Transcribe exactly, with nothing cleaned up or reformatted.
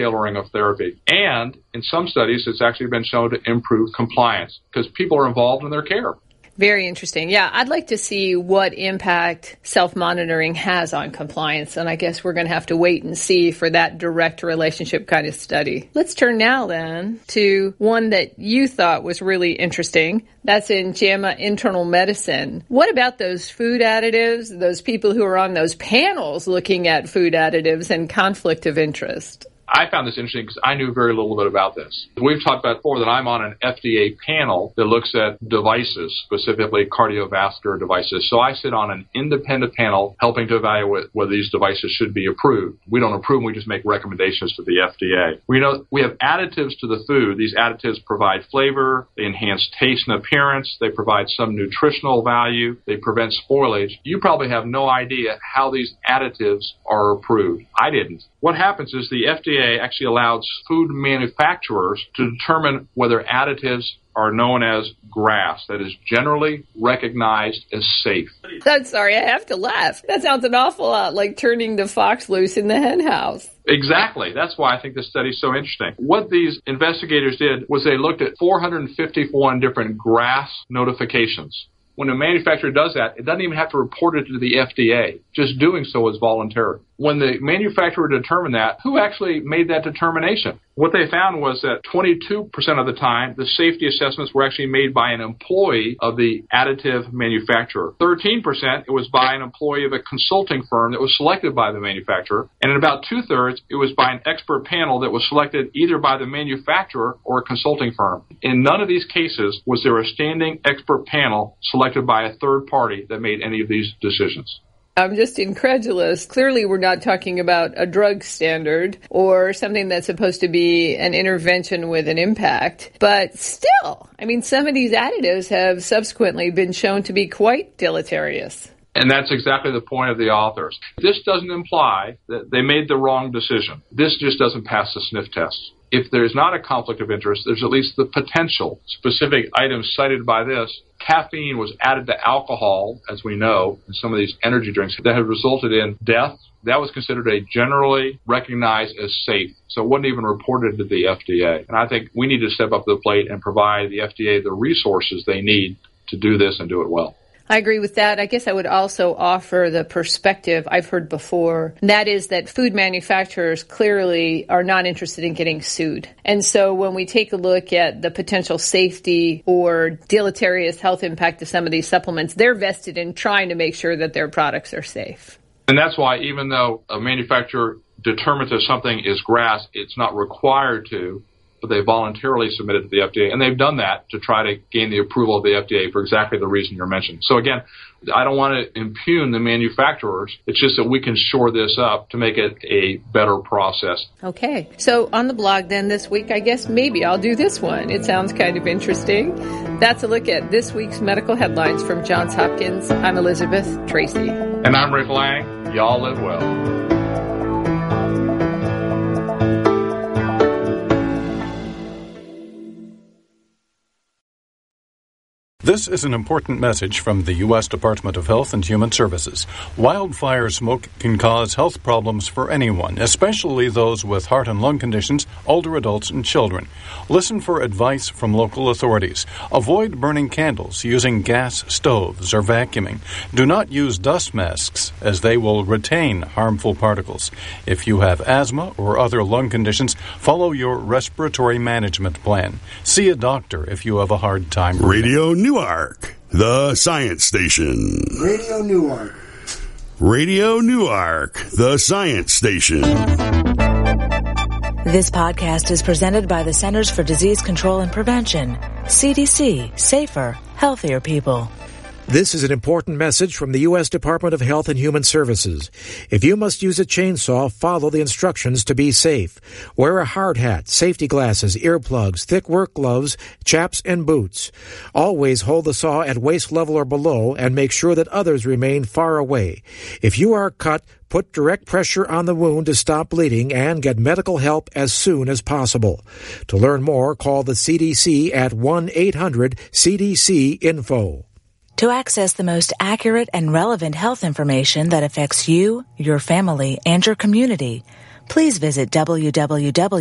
tailoring of therapy. And in some studies, it's actually been shown to improve compliance because people are involved in their care. Very interesting. Yeah, I'd like to see what impact self-monitoring has on compliance, and I guess we're going to have to wait and see for that direct relationship kind of study. Let's turn now then to one that you thought was really interesting. That's in JAMA Internal Medicine. What about those food additives, those people who are on those panels looking at food additives and conflict of interest? I found this interesting because I knew very little bit about this. We've talked about before that I'm on an F D A panel that looks at devices, specifically cardiovascular devices. So I sit on an independent panel helping to evaluate whether these devices should be approved. We don't approve them, we just make recommendations to the F D A. We know we have additives to the food. These additives provide flavor, they enhance taste and appearance, they provide some nutritional value, they prevent spoilage. You probably have no idea how these additives are approved. I didn't. What happens is the F D A actually allows food manufacturers to determine whether additives are known as GRAS, that is generally recognized as safe. I'm sorry, I have to laugh. That sounds an awful lot like turning the fox loose in the hen house. Exactly. That's why I think this study is so interesting. What these investigators did was they looked at four hundred fifty-one different GRAS notifications. When a manufacturer does that, it doesn't even have to report it to the F D A. Just doing so is voluntary. When the manufacturer determined that, who actually made that determination? What they found was that twenty-two percent of the time, the safety assessments were actually made by an employee of the additive manufacturer. thirteen percent, it was by an employee of a consulting firm that was selected by the manufacturer. And in about two-thirds, it was by an expert panel that was selected either by the manufacturer or a consulting firm. In none of these cases was there a standing expert panel selected by a third party that made any of these decisions. I'm just incredulous. Clearly, we're not talking about a drug standard or something that's supposed to be an intervention with an impact. But still, I mean, some of these additives have subsequently been shown to be quite deleterious. And that's exactly the point of the authors. This doesn't imply that they made the wrong decision. This just doesn't pass the sniff test. If there's not a conflict of interest, there's at least the potential. Specific items cited by this, caffeine was added to alcohol, as we know, in some of these energy drinks that have resulted in death. That was considered a generally recognized as safe. So it wasn't even reported to the F D A. And I think we need to step up to the plate and provide the F D A the resources they need to do this and do it well. I agree with that. I guess I would also offer the perspective I've heard before. And that is that food manufacturers clearly are not interested in getting sued. And so when we take a look at the potential safety or deleterious health impact of some of these supplements, they're vested in trying to make sure that their products are safe. And that's why even though a manufacturer determines that something is GRAS, it's not required to, but they voluntarily submitted to the F D A, and they've done that to try to gain the approval of the F D A for exactly the reason you're mentioning. So again, I don't want to impugn the manufacturers. It's just that we can shore this up to make it a better process. Okay. So on the blog then this week, I guess maybe I'll do this one. It sounds kind of interesting. That's a look at this week's medical headlines from Johns Hopkins. I'm Elizabeth Tracy. And I'm Rick Lang. Y'all live well. This is an important message from the U S Department of Health and Human Services. Wildfire smoke can cause health problems for anyone, especially those with heart and lung conditions, older adults, and children. Listen for advice from local authorities. Avoid burning candles, using gas stoves, or vacuuming. Do not use dust masks, as they will retain harmful particles. If you have asthma or other lung conditions, follow your respiratory management plan. See a doctor if you have a hard time breathing. Radio Newark, the science station. Radio Newark. Radio Newark, the science station. This podcast is presented by the Centers for Disease Control and Prevention. C D C, safer, healthier people. This is an important message from the U S Department of Health and Human Services. If you must use a chainsaw, follow the instructions to be safe. Wear a hard hat, safety glasses, earplugs, thick work gloves, chaps, and boots. Always hold the saw at waist level or below and make sure that others remain far away. If you are cut, put direct pressure on the wound to stop bleeding and get medical help as soon as possible. To learn more, call the C D C at one eight hundred C D C info. To access the most accurate and relevant health information that affects you, your family, and your community, please visit w w w